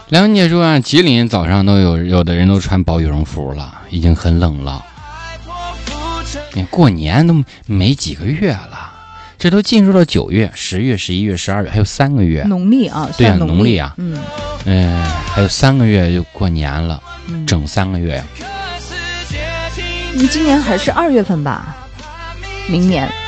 梁文杰说啊，吉林早上都有的人都穿薄羽绒服了，已经很冷了。你过年都没几个月了，这都进入了9月、10月、11月、12月，还有3个月。 农历啊， 对啊，农历啊，还有3个月就过年了，整3个月呀。 今年还是2月份吧，明年。